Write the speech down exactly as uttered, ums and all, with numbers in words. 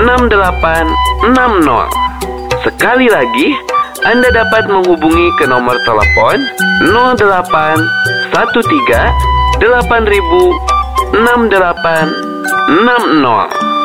enam delapan enam nol. Sekali lagi, Anda dapat menghubungi ke nomor telepon nol delapan satu tiga delapan ribu enam delapan enam nol.